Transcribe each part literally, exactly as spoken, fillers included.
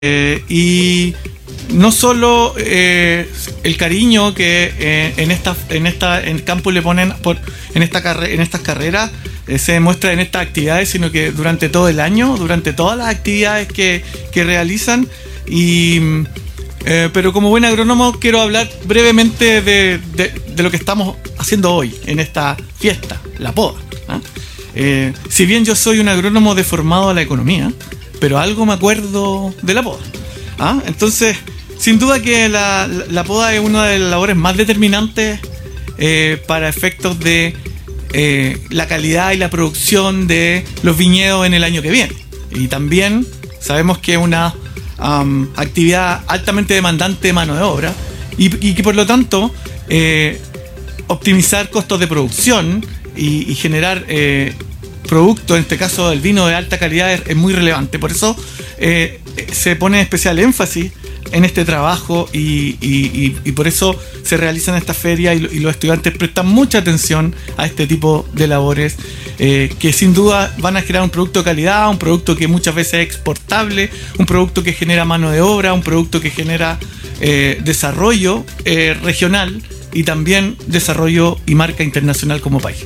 Eh, y no solo eh, el cariño que eh, en esta en esta en el campo le ponen por en esta carre, en estas carreras eh, se demuestra en estas actividades, sino que durante todo el año, durante todas las actividades que, que realizan. Y eh, pero como buen agrónomo quiero hablar brevemente de, de, de lo que estamos haciendo hoy en esta fiesta, la poda. ¿eh? Eh, si bien yo soy un agrónomo deformado a la economía, pero algo me acuerdo de la poda. ¿Ah? Entonces, sin duda que la, la, la poda es una de las labores más determinantes eh, para efectos de eh, la calidad y la producción de los viñedos en el año que viene. Y también sabemos que es una um, actividad altamente demandante de mano de obra y, y que por lo tanto eh, optimizar costos de producción y, y generar eh, producto, en este caso el vino de alta calidad, es, es muy relevante. Por eso eh, se pone especial énfasis en este trabajo y, y, y, y por eso se realizan estas ferias y, y los estudiantes prestan mucha atención a este tipo de labores eh, que sin duda van a generar un producto de calidad, un producto que muchas veces es exportable, un producto que genera mano de obra, un producto que genera eh, desarrollo eh, regional y también desarrollo y marca internacional como país.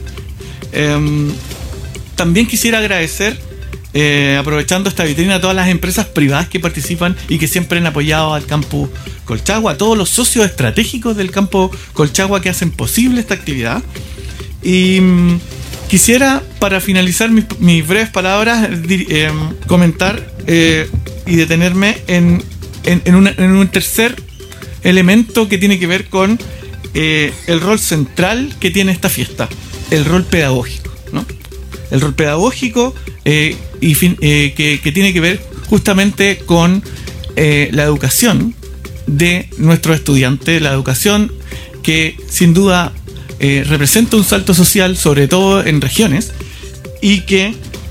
Eh, También quisiera agradecer, eh, aprovechando esta vitrina, a todas las empresas privadas que participan y que siempre han apoyado al Campus Colchagua, a todos los socios estratégicos del Campo Colchagua que hacen posible esta actividad. Y mmm, quisiera, para finalizar mis, mis breves palabras, eh, comentar eh, y detenerme en, en, en, una, en un tercer elemento que tiene que ver con eh, el rol central que tiene esta fiesta, el rol pedagógico, ¿no? El rol pedagógico eh, y fin, eh, que, que tiene que ver justamente con eh, la educación de nuestros estudiantes, la educación que sin duda eh, representa un salto social, sobre todo en regiones, y que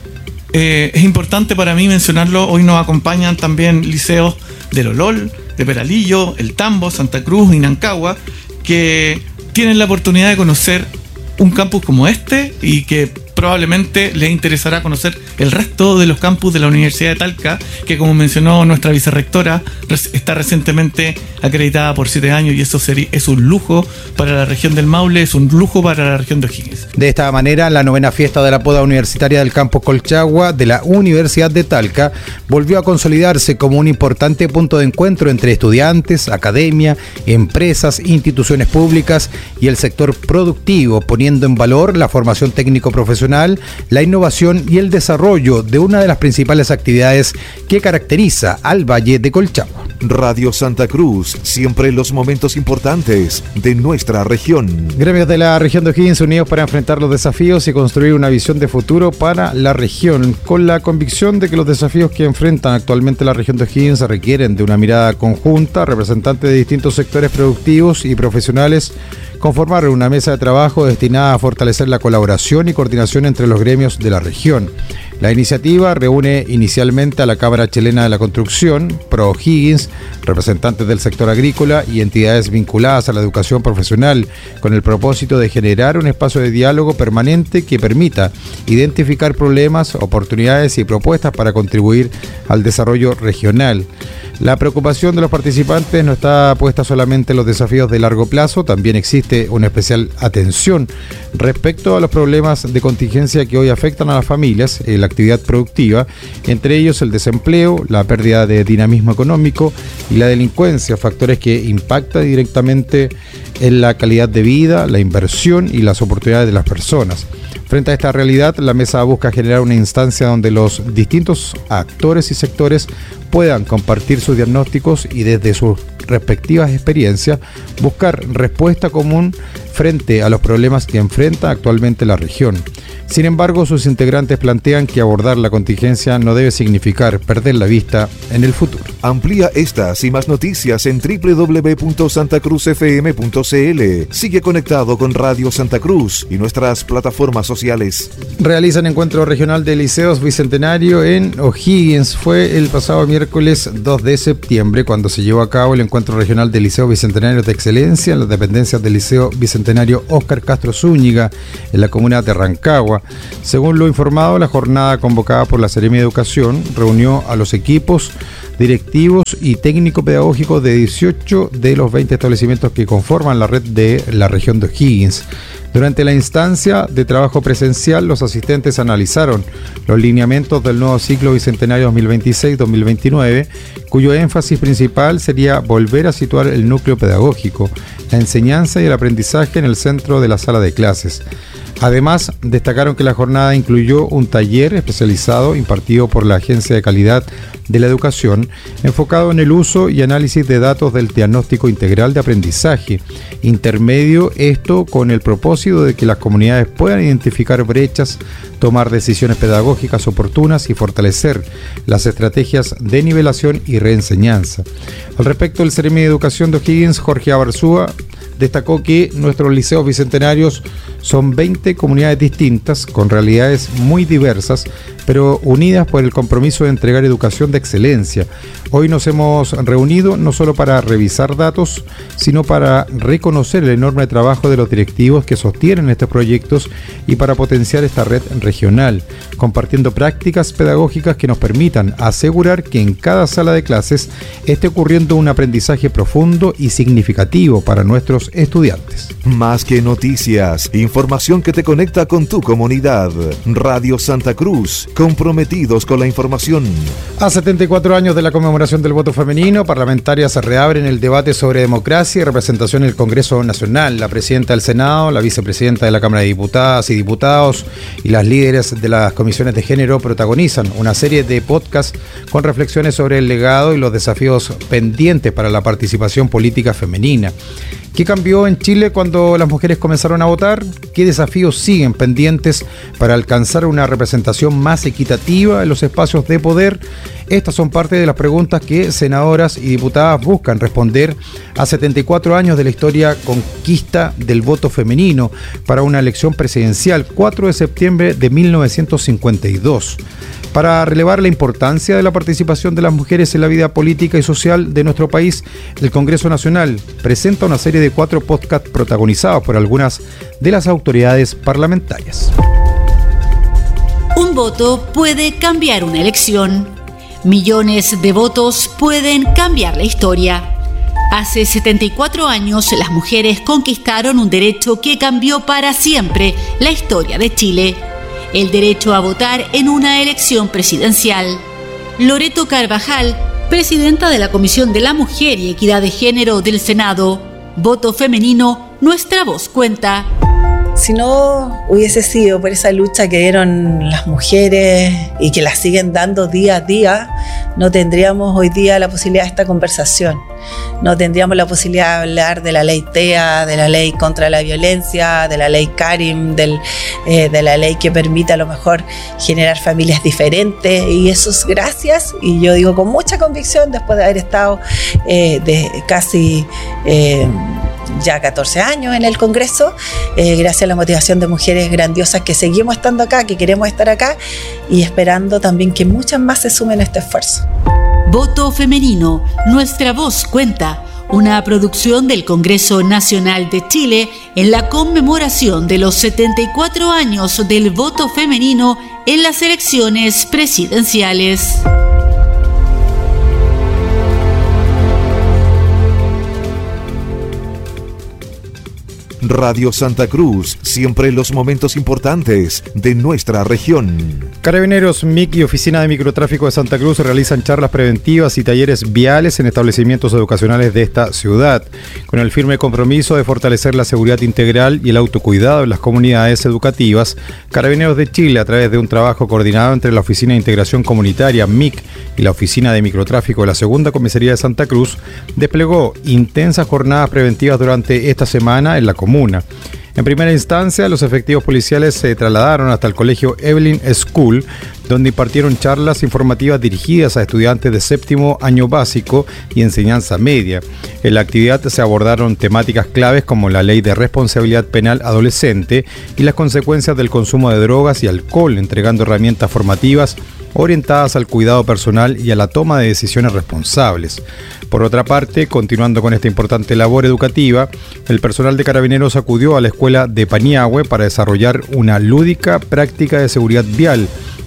eh, es importante para mí mencionarlo. Hoy nos acompañan también liceos de Lolol, de Peralillo, El Tambo, Santa Cruz y Nancagua, que tienen la oportunidad de conocer un campus como este y que probablemente les interesará conocer el resto de los campus de la Universidad de Talca, que, como mencionó nuestra vicerrectora, está recientemente acreditada por siete años, y eso sería, es un lujo para la región del Maule, es un lujo para la región de O'Higgins. De esta manera, la novena fiesta de la poda universitaria del Campus Colchagua de la Universidad de Talca volvió a consolidarse como un importante punto de encuentro entre estudiantes, academia, empresas, instituciones públicas y el sector productivo, poniendo en valor la formación técnico-profesional, la innovación y el desarrollo de una de las principales actividades que caracteriza al Valle de Colchagua. Radio Santa Cruz, siempre en los momentos importantes de nuestra región. Gremios de la región de O'Higgins unidos para enfrentar los desafíos y construir una visión de futuro para la región, con la convicción de que los desafíos que enfrentan actualmente la región de O'Higgins requieren de una mirada conjunta. Representantes de distintos sectores productivos y profesionales conformaron una mesa de trabajo destinada a fortalecer la colaboración y coordinación entre los gremios de la región. La iniciativa reúne inicialmente a la Cámara Chilena de la Construcción, Pro O'Higgins, representantes del sector agrícola y entidades vinculadas a la educación profesional, con el propósito de generar un espacio de diálogo permanente que permita identificar problemas, oportunidades y propuestas para contribuir al desarrollo regional. La preocupación de los participantes no está puesta solamente en los desafíos de largo plazo, también existe una especial atención respecto a los problemas de contingencia que hoy afectan a las familias en la actividad productiva, entre ellos el desempleo, la pérdida de dinamismo económico y la delincuencia, factores que impactan directamente en la calidad de vida, la inversión y las oportunidades de las personas. Frente a esta realidad, la mesa busca generar una instancia donde los distintos actores y sectores puedan compartir sus diagnósticos y desde sus respectivas experiencias buscar respuesta común frente a los problemas que enfrenta actualmente la región. Sin embargo, sus integrantes plantean que abordar la contingencia no debe significar perder la vista en el futuro. Amplía estas y más noticias en doble u doble u doble u punto santa cruz f m punto c l. Sigue conectado con Radio Santa Cruz y nuestras plataformas sociales. Realizan encuentro regional de liceos bicentenario en O'Higgins. Fue el pasado miércoles dos de septiembre cuando se llevó a cabo el encuentro regional de liceos bicentenarios de excelencia en las dependencias del Liceo Bicentenario Óscar Castro Zúñiga en la comuna de Rancagua. Según lo informado, la jornada convocada por la Seremi de Educación reunió a los equipos directivos y técnico-pedagógicos de dieciocho de los veinte establecimientos que conforman la red de la región de O'Higgins. Durante la instancia de trabajo presencial, los asistentes analizaron los lineamientos del nuevo ciclo bicentenario dos mil veintiséis dos mil veintinueve, cuyo énfasis principal sería volver a situar el núcleo pedagógico, la enseñanza y el aprendizaje en el centro de la sala de clases. Además, destacaron que la jornada incluyó un taller especializado impartido por la Agencia de Calidad de la Educación, enfocado en el uso y análisis de datos del diagnóstico integral de aprendizaje, intermedio esto con el propósito de que las comunidades puedan identificar brechas, tomar decisiones pedagógicas oportunas y fortalecer las estrategias de nivelación y reenseñanza. Al respecto, el Seremi de Educación de O'Higgins, Jorge Abarzúa, destacó que nuestros liceos bicentenarios son veinte comunidades distintas, con realidades muy diversas, pero unidas por el compromiso de entregar educación de excelencia. Hoy nos hemos reunido no solo para revisar datos, sino para reconocer el enorme trabajo de los directivos que sostienen estos proyectos y para potenciar esta red regional, compartiendo prácticas pedagógicas que nos permitan asegurar que en cada sala de clases esté ocurriendo un aprendizaje profundo y significativo para nuestros estudiantes. Más que noticias, información que te conecta con tu comunidad. Radio Santa Cruz, comprometidos con la información. A setenta y cuatro años de la conmemoración del voto femenino, parlamentarias se reabren el debate sobre democracia y representación en el Congreso Nacional. La presidenta del Senado, la vicepresidenta de la Cámara de Diputadas y Diputados y las líderes de las comisiones de género protagonizan una serie de podcasts con reflexiones sobre el legado y los desafíos pendientes para la participación política femenina. ¿Qué cambió en Chile cuando las mujeres comenzaron a votar? ¿Qué desafíos siguen pendientes para alcanzar una representación más equitativa en los espacios de poder? Estas son parte de las preguntas que senadoras y diputadas buscan responder a setenta y cuatro años de la historia conquista del voto femenino para una elección presidencial, cuatro de septiembre de mil novecientos cincuenta y dos. Para relevar la importancia de la participación de las mujeres en la vida política y social de nuestro país, el Congreso Nacional presenta una serie de cuatro podcasts protagonizados por algunas de las autoridades parlamentarias. Un voto puede cambiar una elección. Millones de votos pueden cambiar la historia. Hace setenta y cuatro años, las mujeres conquistaron un derecho que cambió para siempre la historia de Chile. El derecho a votar en una elección presidencial. Loreto Carvajal, presidenta de la Comisión de la Mujer y Equidad de Género del Senado. Voto femenino, nuestra voz cuenta. Si no hubiese sido por esa lucha que dieron las mujeres y que la siguen dando día a día, no tendríamos hoy día la posibilidad de esta conversación. No tendríamos la posibilidad de hablar de la ley T E A, de la ley contra la violencia, de la ley Karim, del, eh, de la ley que permite a lo mejor generar familias diferentes, y eso es gracias, y yo digo con mucha convicción, después de haber estado eh, de casi... Eh, ya catorce años en el Congreso, eh, gracias a la motivación de mujeres grandiosas que seguimos estando acá, que queremos estar acá, y esperando también que muchas más se sumen a este esfuerzo. Voto femenino, nuestra voz cuenta, una producción del Congreso Nacional de Chile en la conmemoración de los setenta y cuatro años del voto femenino en las elecciones presidenciales. Radio Santa Cruz, siempre en los momentos importantes de nuestra región. Carabineros, M I C y Oficina de Microtráfico de Santa Cruz realizan charlas preventivas y talleres viales en establecimientos educacionales de esta ciudad, con el firme compromiso de fortalecer la seguridad integral y el autocuidado en las comunidades educativas. Carabineros de Chile, a través de un trabajo coordinado entre la Oficina de Integración Comunitaria, M I C, y la Oficina de Microtráfico de la Segunda Comisaría de Santa Cruz, desplegó intensas jornadas preventivas durante esta semana en la comuna. En primera instancia, los efectivos policiales se trasladaron hasta el colegio Evelyn School, donde impartieron charlas informativas dirigidas a estudiantes de séptimo año básico y enseñanza media. En la actividad se abordaron temáticas claves como la ley de responsabilidad penal adolescente y las consecuencias del consumo de drogas y alcohol, entregando herramientas formativas orientadas al cuidado personal y a la toma de decisiones responsables. Por otra parte, continuando con esta importante labor educativa, el personal de Carabineros acudió a la escuela de Paniagüe para desarrollar una lúdica práctica de seguridad vial,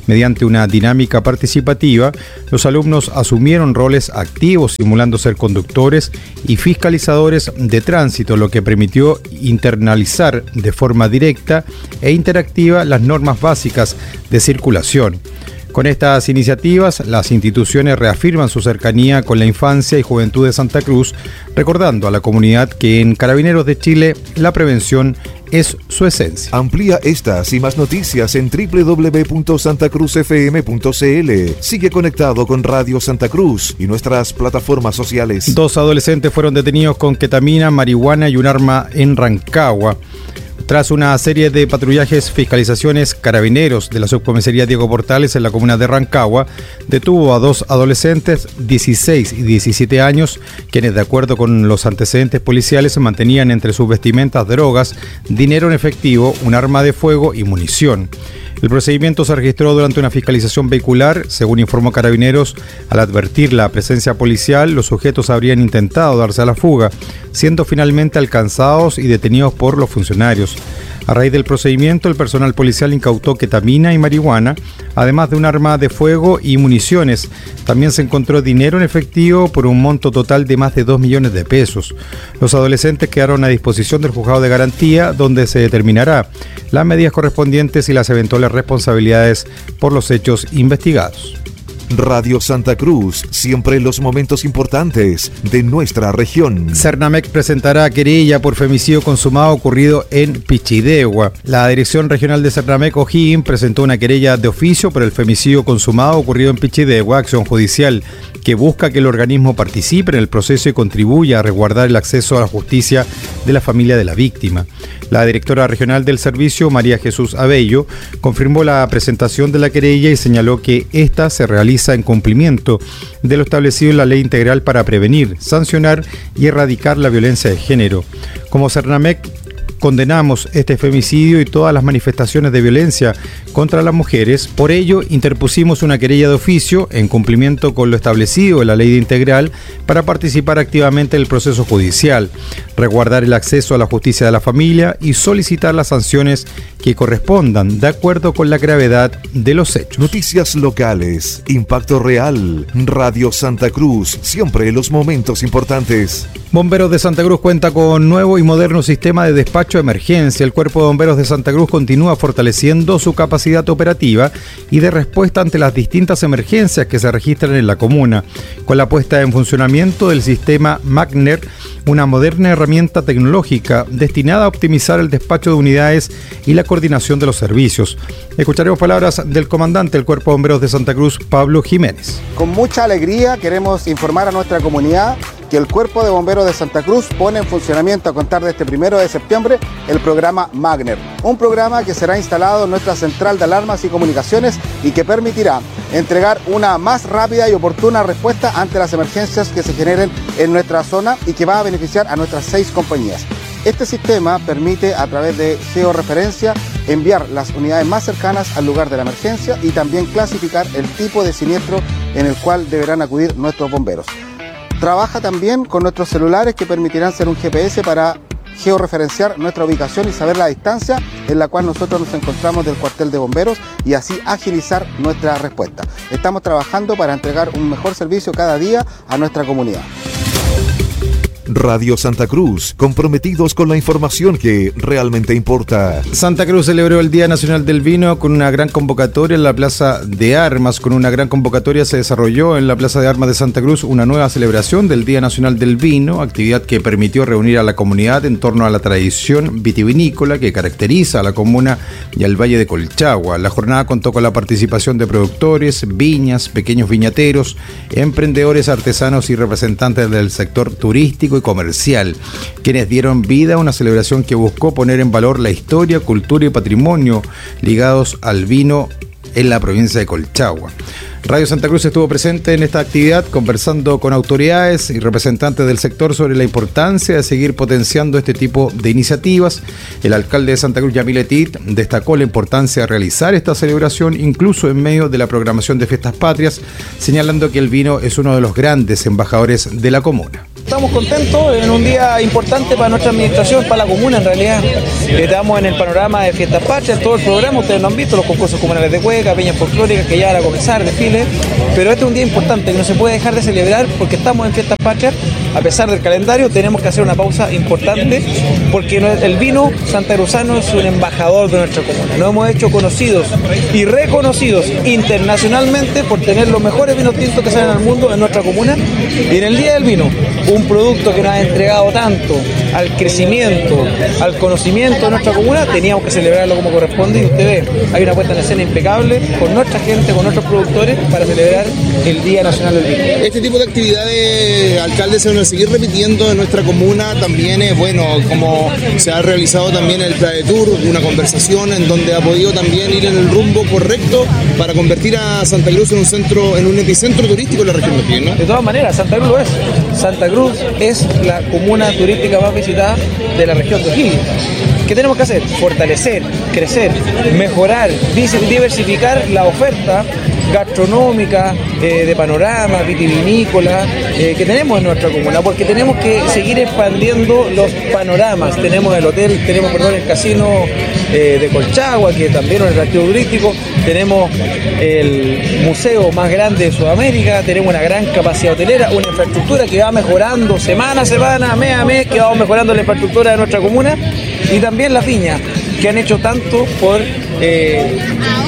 Mediante una dinámica participativa, los alumnos asumieron roles activos, simulando ser conductores y fiscalizadores de tránsito, lo que permitió internalizar de forma directa e interactiva las normas básicas de circulación. Con estas iniciativas, las instituciones reafirman su cercanía con la infancia y juventud de Santa Cruz, recordando a la comunidad que en Carabineros de Chile la prevención es su esencia. Amplía estas y más noticias en doble u doble u doble u punto santa cruz f m punto c l. Sigue conectado con Radio Santa Cruz y nuestras plataformas sociales. Dos adolescentes fueron detenidos con ketamina, marihuana y un arma en Rancagua. Tras una serie de patrullajes, fiscalizaciones, Carabineros de la subcomisaría Diego Portales en la comuna de Rancagua detuvo a dos adolescentes, dieciséis y diecisiete años, quienes de acuerdo con los antecedentes policiales mantenían entre sus vestimentas drogas, dinero en efectivo, un arma de fuego y munición. El procedimiento se registró durante una fiscalización vehicular. Según informó Carabineros, al advertir la presencia policial, los sujetos habrían intentado darse a la fuga, siendo finalmente alcanzados y detenidos por los funcionarios. A raíz del procedimiento, el personal policial incautó ketamina y marihuana, además de un arma de fuego y municiones. También se encontró dinero en efectivo por un monto total de más de dos millones de pesos. Los adolescentes quedaron a disposición del juzgado de garantía, donde se determinará las medidas correspondientes y las eventuales responsabilidades por los hechos investigados. Radio Santa Cruz, siempre en los momentos importantes de nuestra región. Cernamec presentará querella por femicidio consumado ocurrido en Pichidegua. La Dirección Regional de Cernamec O'Higgins presentó una querella de oficio por el femicidio consumado ocurrido en Pichidegua, acción judicial que busca que el organismo participe en el proceso y contribuya a resguardar el acceso a la justicia de la familia de la víctima. La directora regional del servicio, María Jesús Abello, confirmó la presentación de la querella y señaló que ésta se realiza en cumplimiento de lo establecido en la Ley Integral para prevenir, sancionar y erradicar la violencia de género. Como Cernamec, condenamos este femicidio y todas las manifestaciones de violencia contra las mujeres. Por ello, interpusimos una querella de oficio en cumplimiento con lo establecido en la Ley Integral para participar activamente en el proceso judicial, resguardar el acceso a la justicia de la familia y solicitar las sanciones que correspondan de acuerdo con la gravedad de los hechos. Noticias locales, impacto real, Radio Santa Cruz, siempre en los momentos importantes. Bomberos de Santa Cruz cuenta con nuevo y moderno sistema de despacho de emergencia. El Cuerpo de Bomberos de Santa Cruz continúa fortaleciendo su capacidad operativa y de respuesta ante las distintas emergencias que se registran en la comuna, con la puesta en funcionamiento del sistema Magner, una moderna herramienta tecnológica destinada a optimizar el despacho de unidades y la coordinación de los servicios. Escucharemos palabras del comandante del Cuerpo de Bomberos de Santa Cruz, Pablo Jiménez. Con mucha alegría queremos informar a nuestra comunidad que el Cuerpo de Bomberos de Santa Cruz pone en funcionamiento a contar de este primero de septiembre el programa Magner, un programa que será instalado en nuestra central de alarmas y comunicaciones y que permitirá entregar una más rápida y oportuna respuesta ante las emergencias que se generen en nuestra zona y que va a beneficiar a nuestras seis compañías. Este sistema permite, a través de georreferencia, enviar las unidades más cercanas al lugar de la emergencia y también clasificar el tipo de siniestro en el cual deberán acudir nuestros bomberos. Trabaja también con nuestros celulares que permitirán ser un G P S para georreferenciar nuestra ubicación y saber la distancia en la cual nosotros nos encontramos del cuartel de bomberos y así agilizar nuestra respuesta. Estamos trabajando para entregar un mejor servicio cada día a nuestra comunidad. Radio Santa Cruz, comprometidos con la información que realmente importa. Santa Cruz celebró el Día Nacional del Vino con una gran convocatoria en la Plaza de Armas. Con una gran convocatoria se desarrolló en la Plaza de Armas de Santa Cruz una nueva celebración del Día Nacional del Vino, actividad que permitió reunir a la comunidad en torno a la tradición vitivinícola que caracteriza a la comuna y al Valle de Colchagua. La jornada contó con la participación de productores, viñas, pequeños viñateros, emprendedores, artesanos y representantes del sector turístico y comercial, quienes dieron vida a una celebración que buscó poner en valor la historia, cultura y patrimonio ligados al vino en la provincia de Colchagua. Radio Santa Cruz estuvo presente en esta actividad conversando con autoridades y representantes del sector sobre la importancia de seguir potenciando este tipo de iniciativas. El alcalde de Santa Cruz, Yamil Etit, destacó la importancia de realizar esta celebración incluso en medio de la programación de fiestas patrias, señalando que el vino es uno de los grandes embajadores de la comuna. estamos contentos en un día importante para nuestra administración, para la comuna en realidad. Estamos en el panorama de Fiestas Patrias, todo el programa, ustedes no han visto los concursos comunales de cueca, peñas folclóricas que ya van a comenzar, desfiles, pero este es un día importante que no se puede dejar de celebrar porque estamos en Fiestas Patrias. A pesar del calendario, tenemos que hacer una pausa importante porque el vino santacruzano es un embajador de nuestra comuna. Nos hemos hecho conocidos y reconocidos internacionalmente por tener los mejores vinos tintos que salen al mundo en nuestra comuna. Y en el Día del Vino, un producto que nos ha entregado tanto al crecimiento, al conocimiento de nuestra comuna, teníamos que celebrarlo como corresponde. Y usted ve, hay una puesta en escena impecable con nuestra gente, con nuestros productores, para celebrar el Día Nacional del Vino. Este tipo de actividades, alcalde, se van a seguir repitiendo en nuestra comuna. También es bueno, como se ha realizado también el Playa Tour, una conversación en donde ha podido también ir en el rumbo correcto para convertir a Santa Cruz en un centro, en un epicentro turístico de la región de O'Higgins, ¿no? De todas maneras, Santa Cruz lo es. Santa Cruz es la comuna turística más visitada de la región de O'Higgins. ¿Qué tenemos que hacer? Fortalecer, crecer, mejorar, diversificar la oferta gastronómica, eh, de panorama, vitivinícola, eh, que tenemos en nuestra comuna, porque tenemos que seguir expandiendo los panoramas. Tenemos el hotel, tenemos perdón, el casino eh, de Colchagua, que también es un atractivo turístico, tenemos el museo más grande de Sudamérica, tenemos una gran capacidad hotelera, una infraestructura que va mejorando semana a semana, mes a mes, que vamos mejorando la infraestructura de nuestra comuna, y también las viñas, que han hecho tanto por eh,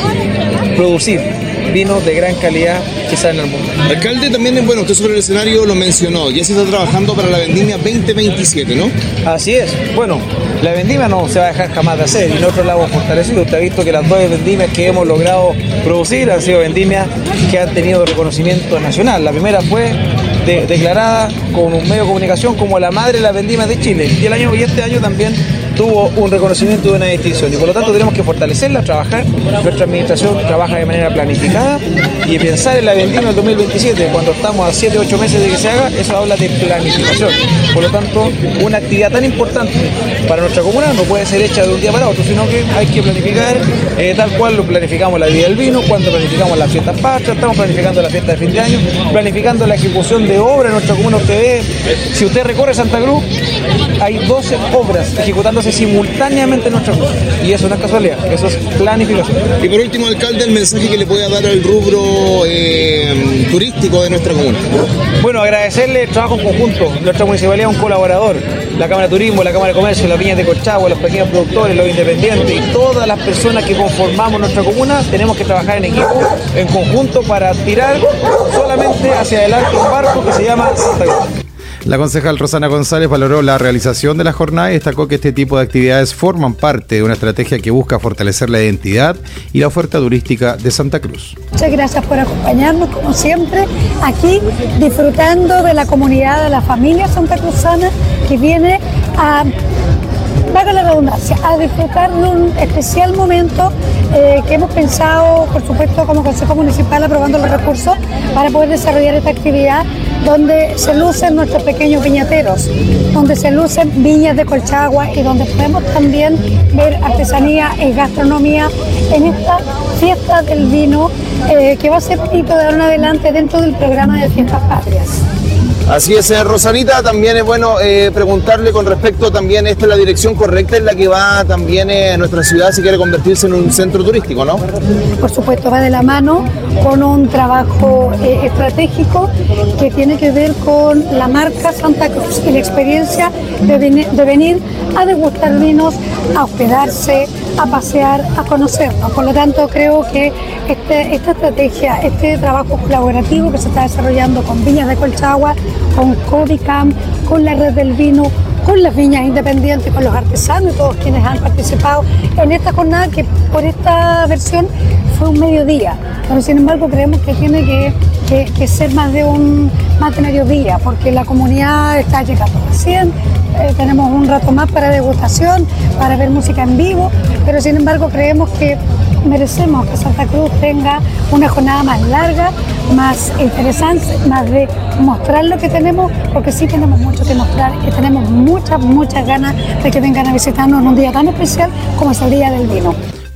producir vinos de gran calidad que salen al mundo. Alcalde, también, bueno, usted sobre el escenario lo mencionó, ya se está trabajando para la vendimia veinte veintisiete, ¿no? Así es. Bueno, la vendimia no se va a dejar jamás de hacer y nosotros la hemos fortalecido. Usted ha visto que las dos vendimias que hemos logrado producir han sido vendimias que han tenido reconocimiento nacional. La primera fue de, declarada con un medio de comunicación como la madre de las vendimias de Chile, y el año y este año también tuvo un reconocimiento de una distinción, y por lo tanto tenemos que fortalecerla, trabajar. Nuestra administración trabaja de manera planificada y pensar en la vendimia del dos mil veintisiete, cuando estamos a siete ocho meses de que se haga, eso habla de planificación. Por lo tanto, una actividad tan importante para nuestra comuna no puede ser hecha de un día para otro, sino que hay que planificar eh, tal cual lo planificamos la Día del Vino, cuando planificamos las fiestas patrias, estamos planificando la fiesta de fin de año, planificando la ejecución de obras en nuestra comuna. Usted ve, si usted recorre Santa Cruz, hay doce obras ejecutándose simultáneamente en nuestra comuna, y eso no es casualidad, eso es planificación. Y por último, alcalde, el mensaje que le pueda dar al rubro eh, turístico de nuestra comuna. Bueno, agradecerle el trabajo en conjunto. Nuestra municipalidad es un colaborador, la Cámara de Turismo, la Cámara de Comercio, las viñas de Colchagua, los pequeños productores, los independientes y todas las personas que conformamos nuestra comuna. Tenemos que trabajar en equipo, en conjunto, para tirar solamente hacia adelante un barco que se llama Santa Cruz. La concejal Rosana González valoró la realización de la jornada y destacó que este tipo de actividades forman parte de una estrategia que busca fortalecer la identidad y la oferta turística de Santa Cruz. Muchas gracias por acompañarnos, como siempre, aquí disfrutando de la comunidad, de la familia santacruzana que viene a, valga la redundancia, a disfrutar de un especial momento eh, que hemos pensado, por supuesto, como Consejo Municipal, aprobando los recursos para poder desarrollar esta actividad, donde se lucen nuestros pequeños viñateros, donde se lucen viñas de Colchagua y donde podemos también ver artesanía y gastronomía en esta fiesta del vino eh, que va a ser bonito de ahora en adelante dentro del programa de Fiestas Patrias. Así es, eh, Rosanita, también es bueno eh, preguntarle con respecto también, esta es la dirección correcta en la que va también eh, nuestra ciudad si quiere convertirse en un centro turístico, ¿no? Por supuesto, va de la mano con un trabajo eh, estratégico que tiene que ver con la marca Santa Cruz y la experiencia de, venir, de venir a degustar vinos, a hospedarse, a pasear, a conocernos. Por lo tanto, creo que este, esta estrategia, este trabajo colaborativo que se está desarrollando con Viñas de Colchagua, con Codicam, con la Red del Vino, con las viñas independientes, con los artesanos y todos quienes han participado en esta jornada, que por esta versión fue un mediodía, pero sin embargo creemos que tiene que, que, que ser más de un más de mediodía, porque la comunidad está llegando recién, eh, tenemos un rato más para degustación, para ver música en vivo, pero sin embargo creemos que merecemos que Santa Cruz tenga una jornada más larga, más interesante, más de mostrar lo que tenemos, porque sí tenemos mucho que mostrar y tenemos muchas, muchas ganas de que vengan a visitarnos en un día tan especial como es el Día del Vino.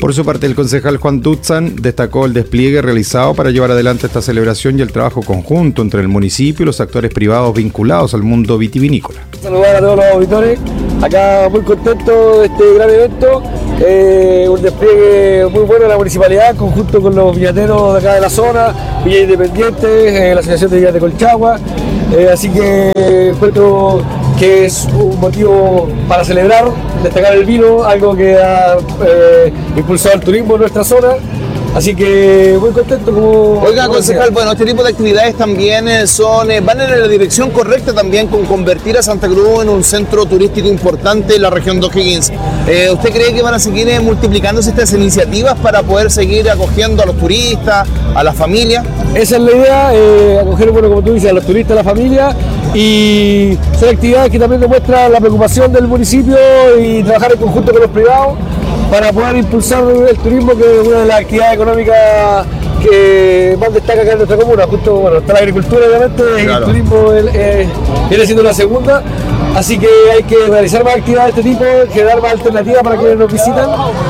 Por su parte, el concejal Juan Dutzan destacó el despliegue realizado para llevar adelante esta celebración y el trabajo conjunto entre el municipio y los actores privados vinculados al mundo vitivinícola. Saludar a todos los auditores, acá muy contento de este gran evento, eh, un despliegue muy bueno de la municipalidad, conjunto con los viñateros de acá de la zona, Villa Independiente, eh, la Asociación de Villas de Colchagua, eh, así que encuentro que es un motivo para celebrar, destacar el vino, algo que ha eh, impulsado el turismo en nuestra zona. Así que muy contento como... Oiga, concejal, bueno, este tipo de actividades también son, van en la dirección correcta también con convertir a Santa Cruz en un centro turístico importante en la región de O'Higgins. Eh, ¿Usted cree que van a seguir multiplicándose estas iniciativas para poder seguir acogiendo a los turistas, a la familia? Esa es la idea, eh, acoger, bueno, como tú dices, a los turistas, a la familia, y son actividades que también demuestran la preocupación del municipio y trabajar en conjunto con los privados para poder impulsar el turismo, que es una de las actividades económicas que más destaca acá en nuestra comuna. Justo, bueno, está la agricultura obviamente, claro. Y el turismo eh, viene siendo la segunda, así que hay que realizar más actividades de este tipo, generar más alternativas para quienes nos visitan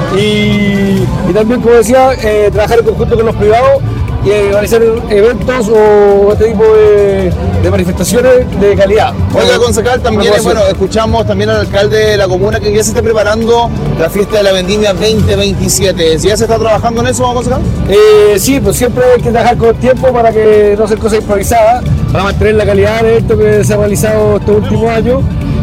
y, y también, como decía, eh, trabajar en conjunto con los privados y eh, realizar eventos o este tipo de, de manifestaciones de calidad. Oiga, concejal, también, bueno, escuchamos también al alcalde de la comuna que ya se está preparando la fiesta de la vendimia veinte veintisiete. ¿Ya se está trabajando en eso, concejal? Eh, sí, pues siempre hay que trabajar con tiempo para que no sean cosas improvisadas, para mantener la calidad de esto que se ha realizado estos últimos años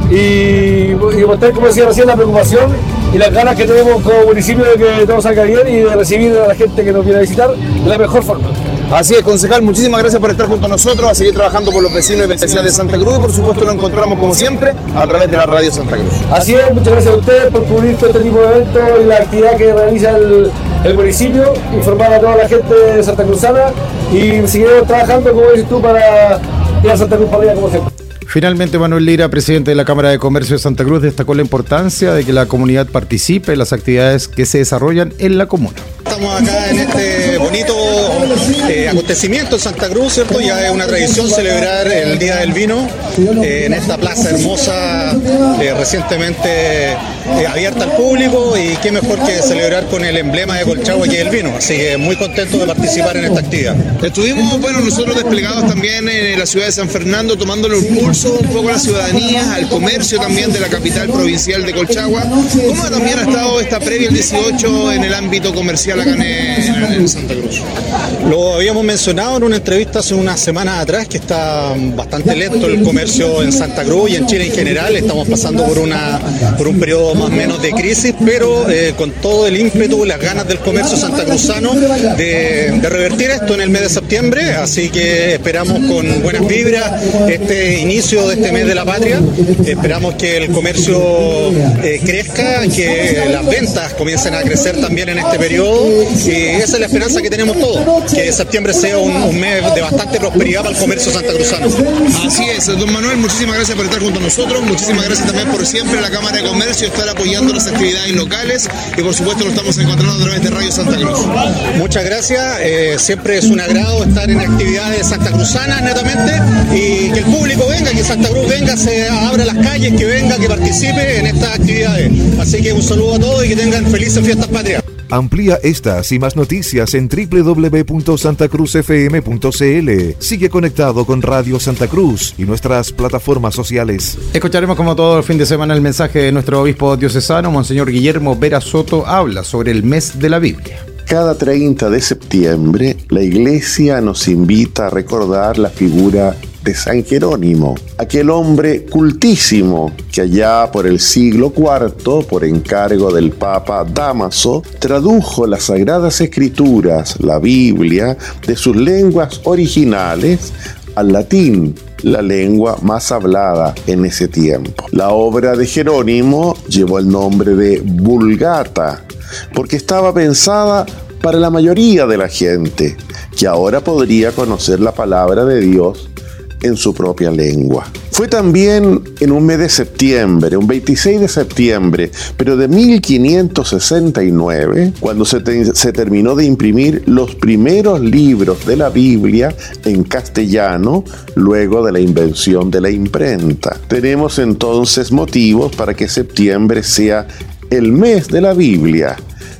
y, y mostrar, como decía recién, la preocupación y las ganas que tenemos como municipio de que todo salga bien y de recibir a la gente que nos viene a visitar de la mejor forma. Así es, concejal, muchísimas gracias por estar junto a nosotros, a seguir trabajando por los vecinos y vecinas de Santa Cruz y por supuesto lo encontramos como siempre a través de la Radio Santa Cruz. Así es, muchas gracias a ustedes por cubrir todo este tipo de eventos y la actividad que realiza el, el municipio, informar a toda la gente de Santa Cruzana y seguiremos trabajando, como dices tú, para ir a Santa Cruz para allá como siempre. Finalmente, Manuel Lira, presidente de la Cámara de Comercio de Santa Cruz, destacó la importancia de que la comunidad participe en las actividades que se desarrollan en la comuna. Estamos acá en este bonito eh, acontecimiento en Santa Cruz, ¿cierto? Ya es una tradición celebrar el Día del Vino eh, en esta plaza hermosa, eh, recientemente eh, abierta al público, y qué mejor que celebrar con el emblema de Colchagua, que es el vino. Así que muy contento de participar en esta actividad. Estuvimos, bueno, nosotros desplegados también en la ciudad de San Fernando, tomándole un pulso un poco a la ciudadanía, al comercio también de la capital provincial de Colchagua. ¿Cómo también ha estado esta previa el dieciocho en el ámbito comercial acá en, en Santa Cruz? Lo habíamos mencionado en una entrevista hace unas semanas atrás, que está bastante lento el comercio en Santa Cruz y en Chile en general. Estamos pasando por una por un periodo más o menos de crisis, pero eh, con todo el ímpetu, las ganas del comercio santacruzano de, de revertir esto en el mes de septiembre, así que esperamos con buenas vibras este inicio de este mes de la patria. Esperamos que el comercio eh, crezca, que las ventas comiencen a crecer también en este periodo, y esa es la esperanza que tenemos todos, que septiembre sea un, un mes de bastante prosperidad para el comercio santacruzano. Así es, don Manuel, muchísimas gracias por estar junto a nosotros, muchísimas gracias también por siempre la Cámara de Comercio estar apoyando las actividades locales, y por supuesto lo estamos encontrando a través de Radio Santa Cruz. Muchas gracias, eh, siempre es un agrado estar en actividades santacruzanas netamente, y que el público venga, que Santa Cruz venga, se abra las calles, que venga, que participe en estas actividades. Así que un saludo a todos y que tengan felices fiestas patrias. Amplía estas y más noticias en doble u doble u doble u punto santa cruz f m punto c l. Sigue conectado con Radio Santa Cruz y nuestras plataformas sociales. Escucharemos como todo el fin de semana el mensaje de nuestro obispo diocesano, Monseñor Guillermo Vera Soto. Habla sobre el mes de la Biblia. Cada treinta de septiembre, la Iglesia nos invita a recordar la figura de San Jerónimo, aquel hombre cultísimo que allá por el siglo cuarto, por encargo del Papa Dámaso, tradujo las Sagradas Escrituras, la Biblia, de sus lenguas originales al latín, la lengua más hablada en ese tiempo. La obra de Jerónimo llevó el nombre de Vulgata, porque estaba pensada para la mayoría de la gente, que ahora podría conocer la palabra de Dios en su propia lengua. Fue también en un mes de septiembre, un veintiséis de septiembre, pero de mil quinientos sesenta y nueve, cuando se, te, se terminó de imprimir los primeros libros de la Biblia en castellano, luego de la invención de la imprenta. Tenemos entonces motivos para que septiembre sea el mes de la Biblia,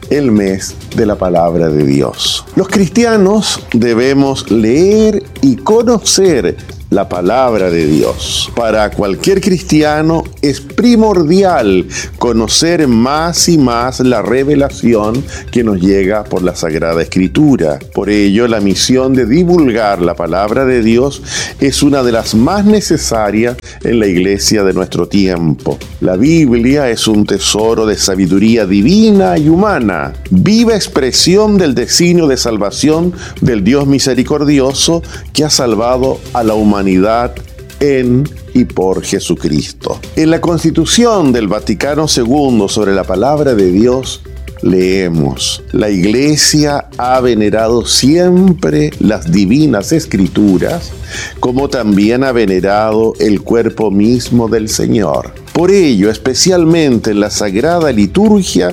el mes de la palabra de Dios. Los cristianos debemos leer y conocer la palabra de Dios. Para cualquier cristiano es primordial conocer más y más la revelación que nos llega por la Sagrada Escritura. Por ello, la misión de divulgar la palabra de Dios es una de las más necesarias en la iglesia de nuestro tiempo. La Biblia es un tesoro de sabiduría divina y humana, viva expresión del designio de salvación del Dios misericordioso que ha salvado a la humanidad en y por Jesucristo. En la Constitución del Vaticano segundo sobre la palabra de Dios leemos: la Iglesia ha venerado siempre las divinas escrituras, como también ha venerado el cuerpo mismo del Señor. Por ello, especialmente en la Sagrada Liturgia,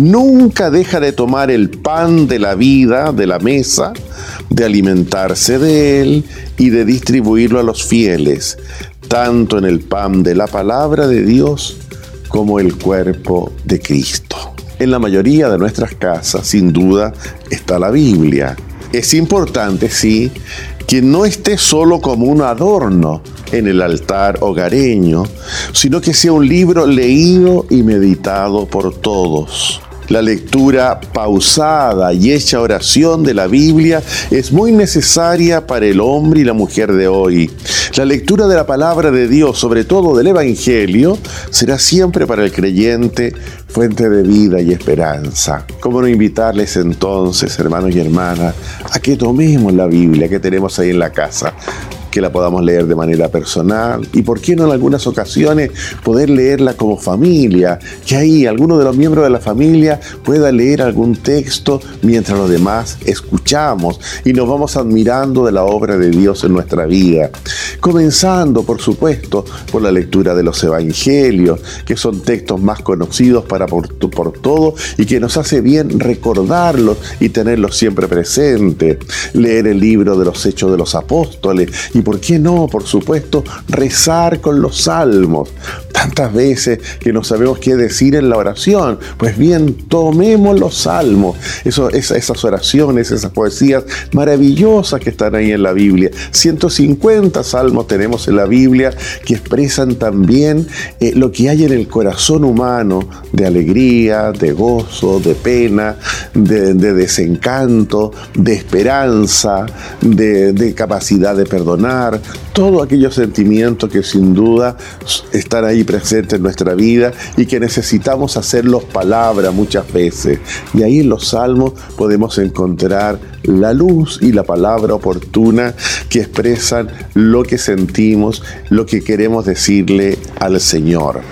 nunca deja de tomar el pan de la vida de la mesa, de alimentarse de él y de distribuirlo a los fieles, tanto en el pan de la palabra de Dios como el cuerpo de Cristo. En la mayoría de nuestras casas, sin duda, está la Biblia. Es importante, sí, que no esté solo como un adorno en el altar hogareño, sino que sea un libro leído y meditado por todos. La lectura pausada y hecha oración de la Biblia es muy necesaria para el hombre y la mujer de hoy. La lectura de la palabra de Dios, sobre todo del Evangelio, será siempre para el creyente fuente de vida y esperanza. ¿Cómo no invitarles entonces, hermanos y hermanas, a que tomemos la Biblia que tenemos ahí en la casa, que la podamos leer de manera personal y, por qué no, en algunas ocasiones poder leerla como familia, que ahí alguno de los miembros de la familia pueda leer algún texto mientras los demás escuchamos y nos vamos admirando de la obra de Dios en nuestra vida. Comenzando, por supuesto, por la lectura de los evangelios, que son textos más conocidos para por, por todo y que nos hace bien recordarlos y tenerlos siempre presentes. Leer el libro de los Hechos de los Apóstoles y, por qué no, por supuesto, rezar con los salmos. Tantas veces que no sabemos qué decir en la oración. Pues bien, tomemos los salmos, Eso, esa, esas oraciones, esas poesías maravillosas que están ahí en la Biblia. ciento cincuenta salmos tenemos en la Biblia que expresan también eh, lo que hay en el corazón humano, de alegría, de gozo, de pena, de, de desencanto, de esperanza, de, de capacidad de perdonar, todos aquellos sentimientos que sin duda están ahí presentes en nuestra vida y que necesitamos hacerlos palabra muchas veces. Y ahí en los salmos podemos encontrar la luz y la palabra oportuna que expresan lo que sentimos, lo que queremos decirle al Señor.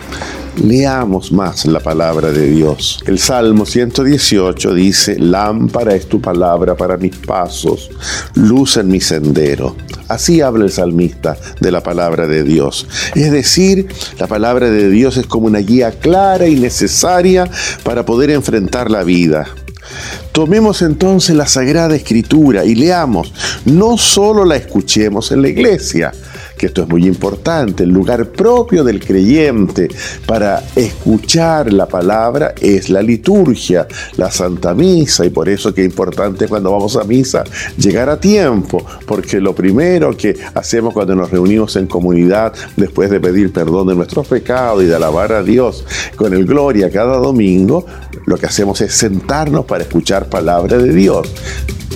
Leamos más la palabra de Dios. El Salmo ciento dieciocho dice: lámpara es tu palabra para mis pasos, luz en mi sendero. Así habla el salmista de la palabra de Dios. Es decir, la palabra de Dios es como una guía clara y necesaria para poder enfrentar la vida. Tomemos entonces la Sagrada Escritura y leamos. No solo la escuchemos en la iglesia, que esto es muy importante. El lugar propio del creyente para escuchar la palabra es la liturgia, la Santa Misa, y por eso que es importante cuando vamos a misa llegar a tiempo, porque lo primero que hacemos cuando nos reunimos en comunidad, después de pedir perdón de nuestros pecados y de alabar a Dios con el gloria cada domingo, lo que hacemos es sentarnos para escuchar palabra de Dios.